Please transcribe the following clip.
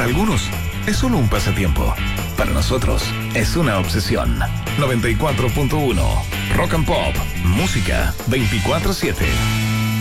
algunos es solo un pasatiempo. Para nosotros es una obsesión. 94.1 Rock and Pop. Música 24/7.